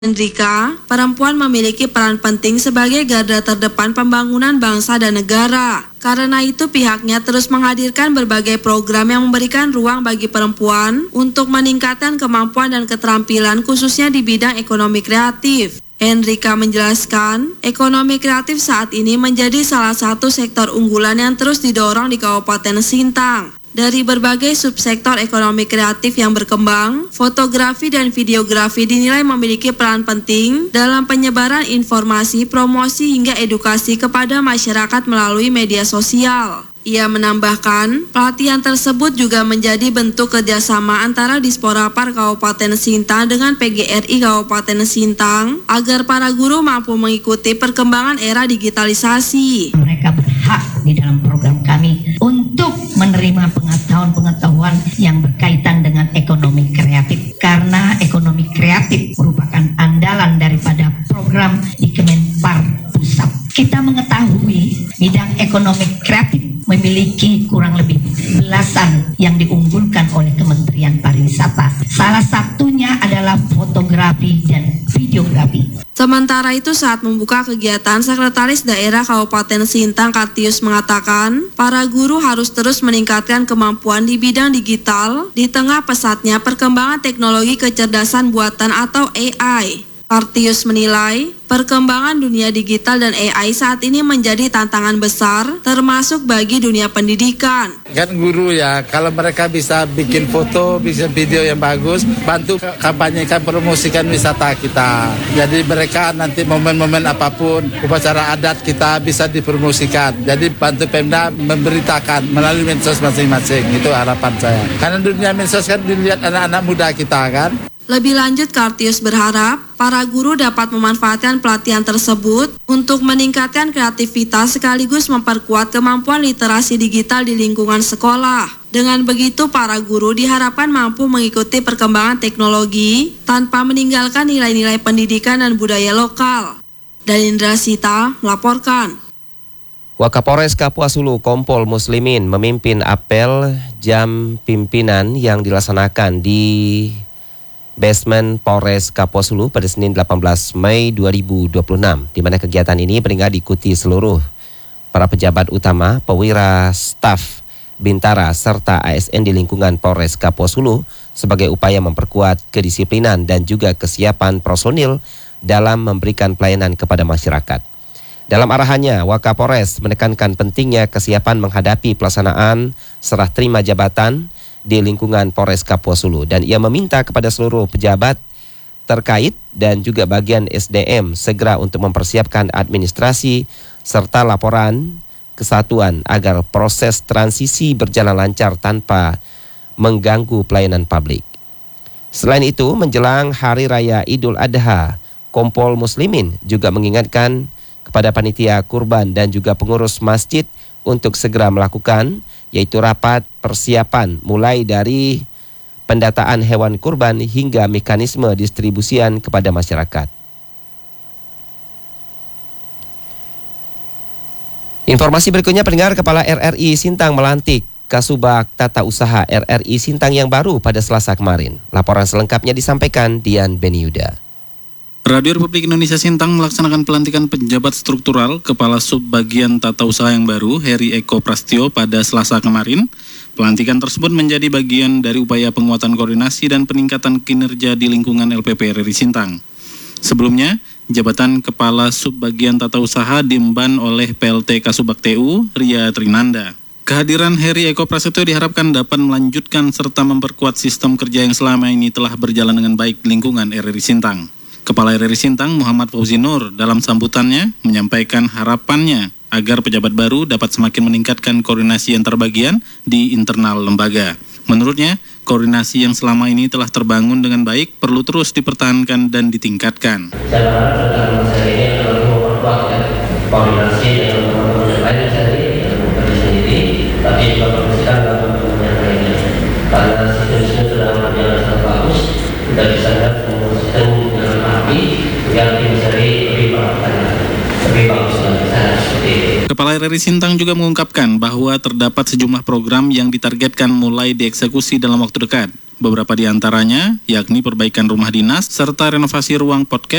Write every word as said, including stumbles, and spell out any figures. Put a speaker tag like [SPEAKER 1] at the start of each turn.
[SPEAKER 1] Hendrika, perempuan memiliki peran penting sebagai garda terdepan pembangunan bangsa dan negara. Karena itu pihaknya terus menghadirkan berbagai program yang memberikan ruang bagi perempuan untuk meningkatkan kemampuan dan keterampilan khususnya di bidang ekonomi kreatif. Hendrika menjelaskan, ekonomi kreatif saat ini menjadi salah satu sektor unggulan yang terus didorong di Kabupaten Sintang. Dari berbagai subsektor ekonomi kreatif yang berkembang, fotografi dan videografi dinilai memiliki peran penting dalam penyebaran informasi, promosi hingga edukasi kepada masyarakat melalui media sosial. Ia menambahkan, pelatihan tersebut juga menjadi bentuk kerjasama antara Disporapar Kabupaten Sintang dengan P G R I Kabupaten Sintang agar para guru mampu mengikuti perkembangan era digitalisasi.
[SPEAKER 2] Mereka berhak di dalam program kami untuk menerima pengetahuan-pengetahuan yang berkaitan dengan ekonomi kreatif, karena ekonomi kreatif merupakan andalan daripada program di Kemenpar Pusat. Kita mengetahui bidang ekonomi kreatif memiliki kurang lebih belasan yang diunggulkan oleh Kementerian Pariwisata. Salah satunya adalah fotografi dan videografi.
[SPEAKER 1] Sementara itu saat membuka kegiatan, Sekretaris Daerah Kabupaten Sintang Kartius mengatakan, para guru harus terus meningkatkan kemampuan di bidang digital di tengah pesatnya perkembangan teknologi kecerdasan buatan atau A I. Kartius menilai, perkembangan dunia digital dan A I saat ini menjadi tantangan besar, termasuk bagi dunia pendidikan.
[SPEAKER 3] Kan guru ya, kalau mereka bisa bikin foto, bisa video yang bagus, bantu kampanyekan, promosikan wisata kita. Jadi mereka nanti momen-momen apapun, upacara adat kita bisa dipromosikan. Jadi bantu Pemda memberitakan melalui medsos masing-masing, itu harapan saya. Karena dunia medsos kan dilihat anak-anak muda kita kan.
[SPEAKER 1] Lebih lanjut, Kartius berharap para guru dapat memanfaatkan pelatihan tersebut untuk meningkatkan kreativitas sekaligus memperkuat kemampuan literasi digital di lingkungan sekolah. Dengan begitu, para guru diharapkan mampu mengikuti perkembangan teknologi tanpa meninggalkan nilai-nilai pendidikan dan budaya lokal. Dalindra Sita melaporkan.
[SPEAKER 4] Wakapolres Kapuas Hulu Kompol Muslimin memimpin apel jam pimpinan yang dilaksanakan di Basement Polres Kapuas Hulu pada Senin delapan belas Mei dua ribu dua puluh enam, di mana kegiatan ini peringkat diikuti seluruh para pejabat utama, pewira, staf, bintara, serta A S N di lingkungan Polres Kapuas Hulu sebagai upaya memperkuat kedisiplinan dan juga kesiapan personil dalam memberikan pelayanan kepada masyarakat. Dalam arahannya, Wakapolres menekankan pentingnya kesiapan menghadapi pelaksanaan serah terima jabatan di lingkungan Polres Kapuas Hulu, dan ia meminta kepada seluruh pejabat terkait dan juga bagian S D M segera untuk mempersiapkan administrasi serta laporan kesatuan agar proses transisi berjalan lancar tanpa mengganggu pelayanan publik. Selain itu, menjelang Hari Raya Idul Adha, Kompol Muslimin juga mengingatkan kepada panitia kurban dan juga pengurus masjid untuk segera melakukan yaitu rapat persiapan mulai dari pendataan hewan kurban hingga mekanisme distribusian kepada masyarakat. Informasi berikutnya, pendengar, Kepala R R I Sintang melantik Kasubag Tata Usaha R R I Sintang yang baru pada Selasa kemarin. Laporan selengkapnya disampaikan Dian Beniuda.
[SPEAKER 5] Radio Republik Indonesia Sintang melaksanakan pelantikan penjabat struktural Kepala Subbagian Tata Usaha yang baru, Heri Eko Prastyo, pada Selasa kemarin. Pelantikan tersebut menjadi bagian dari upaya penguatan koordinasi dan peningkatan kinerja di lingkungan L P P R R I Sintang. Sebelumnya, jabatan Kepala Subbagian Tata Usaha diemban oleh P L T Kasubag T U, Ria Trinanda. Kehadiran Heri Eko Prasetyo diharapkan dapat melanjutkan serta memperkuat sistem kerja yang selama ini telah berjalan dengan baik di lingkungan R R I Sintang. Kepala R R I Sintang Muhammad Fauzi Nur dalam sambutannya menyampaikan harapannya agar pejabat baru dapat semakin meningkatkan koordinasi antar bagian di internal lembaga. Menurutnya, koordinasi yang selama ini telah terbangun dengan baik perlu terus dipertahankan dan ditingkatkan.
[SPEAKER 6] Saya berharap dalam masa ini akan memperkuat koordinasi dengan teman-teman yang lain sendiri, dengan pribadi sendiri, tapi juga koordinasikan dengan teman-teman yang lainnya. Karena sistem-sistem sudah berjalan sangat bagus, kita bisa lihat semua sistem jalan api yang bisa lebih bagus lebih bagus lagi. Seperti itu.
[SPEAKER 5] Kepala R R I Sintang juga mengungkapkan bahwa terdapat sejumlah program yang ditargetkan mulai dieksekusi dalam waktu dekat. Beberapa di antaranya yakni perbaikan rumah dinas serta renovasi ruang podcast